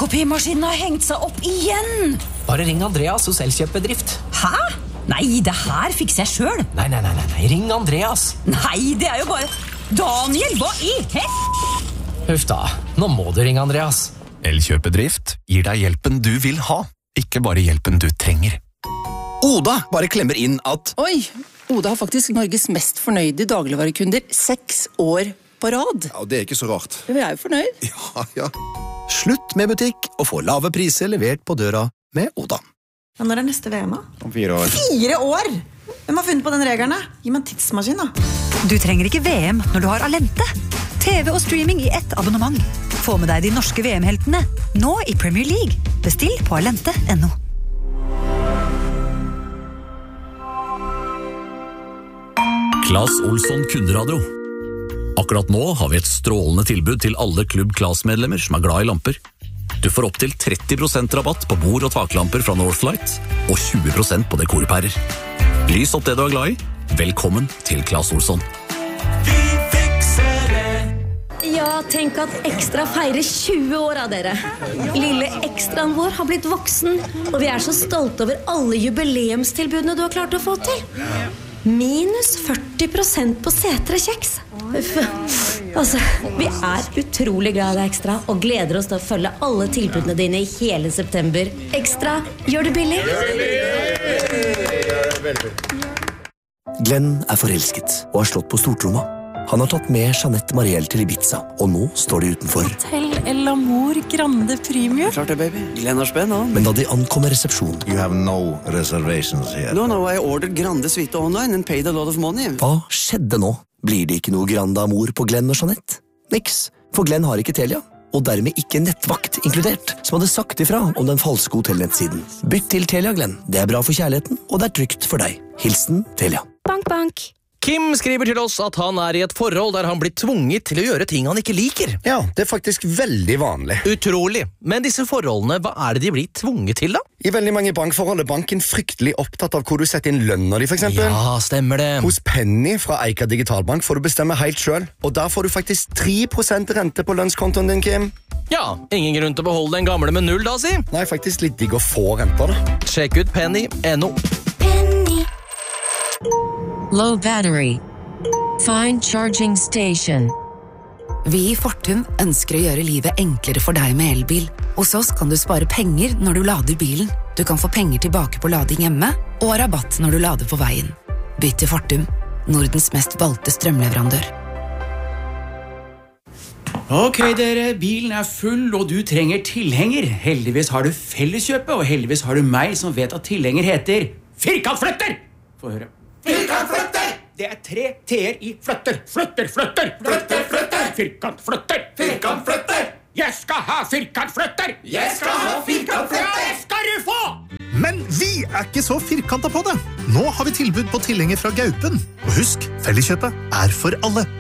Kopimaskinen har hengt seg opp igjen. Bare ring Andreas hos Elkjøp-bedrift. Hæ? Nei, det her fikser jeg selv. Nei, ring Andreas. Nei, det er jo bare... Daniel, hva i Huff da, nå må du ringe Andreas. Elkjøp-bedrift gir deg hjelpen du vil ha, ikke bare hjelpen du trenger. Oda bare klemmer inn at Oi, Oda har faktisk Norges mest fornøyde dagligvarekunder 6 år på rad. Ja, det er ikke så rart. Vi er jo fornøyd. Ja. slutt med butikk og få lave priser levert på døra med Oda. Ja, når er neste VM da? Om 4 år. 4 år? Hvem har funnet på den regelen? Gi meg en tidsmaskin da. Du trenger ikke VM når du har Alente. TV og streaming i ett abonnement. Få med deg de norske VM-heltene, nå i Premier League. Bestill på alente.no. Claes Olsson Kunderadio. Akkurat nå har vi et strålende tilbud til alle Klubb Claes-medlemmer som er glad i lamper. Du får opp til 30% rabatt på bord- og taklamper fra Northlight, og 20% på dekorpærer. Lys opp det du er glad i. Velkommen til Claes Olsson. Ja, tenk at Ekstra feirer 20 år av dere. Lille Ekstraen vår har blitt voksen, og vi er så stolte over alle jubileumstilbudene du har klart å få til. Minus 40% på setre kjeks. Altså, vi er utrolig glad i deg, Ekstra, og gleder oss til å følge alle tilbudene dine i hele september. Ekstra, gjør det billig. Glenn er forelsket og har slått på stortromma. Han har tatt med Jeanette Marielle til Ibiza, og nå står de utenfor. Hotel El Amor Grande Premium. Klart det, baby. Glenn har spenn, han. Men da de ankommer resepsjonen... You have no reservations here. No, I ordered Grande Suite online and paid a lot of money. Hva skjedde nå? Blir det ikke noe Grande Amor på Glenn og Jeanette? Niks, for Glenn har ikke Telia, og dermed ikke nettvakt inkludert, som hadde sagt ifra om den falske hotellnettsiden. Bytt til Telia, Glenn. Det er bra for kjærligheten, og det er trygt for deg. Hilsen Telia. Bank, bank. Kim skriver til oss at han er i et forhold der han blir tvunget til å gjøre ting han ikke liker. Ja, det er faktisk veldig vanlig. Utrolig. Men disse forholdene, hva er det de blir tvunget til da? I veldig mange bankforhold er banken fryktelig opptatt av hvor du setter inn lønna di, for eksempel. Ja, stemmer det. Hos Penny fra Eika Digitalbank får du bestemme helt selv, og der får du faktisk 3% rente på lønnskontoen din, Kim. Ja, ingen grunn til å beholde den gamle med 0 da, si. Nei, faktisk litt digg å få renter da. Sjekk ut Penny.no. Low battery. Find charging station. Vi i Fortum ønsker å gjøre livet enklere for deg med elbil. Hos oss kan du spare penger når du lader bilen. Du kan få penger tilbake på lading hjemme, og rabatt når du lader på veien. Bytt til Fortum, Nordens mest valgte strømleverandør. Ok dere, bilen er full og du trenger tilhenger. Heldigvis har du Felleskjøpet, og heldigvis har du meg som vet at tilhenger heter Firkantflytter! Få høre. Firkantflytter! Det er 3 T-er i flytter. Flytter. Firkantflytter. Firkantflytter. Jeg skal ha firkantflytter. Jeg skal ha firkantflytter. Ja, det skal du få! Men vi er ikke så firkantet på det. Nå har vi tilbud på tilhenger fra Gaupen. Og husk, Felleskjøpet er for alle.